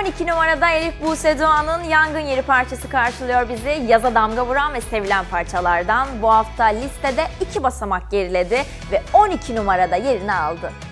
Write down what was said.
12 numarada Elif Buse Doğan'ın Yangın Yeri parçası karşılıyor bizi. Yaza damga vuran ve sevilen parçalardan bu hafta listede 2 basamak geriledi ve 12 numarada yerini aldı.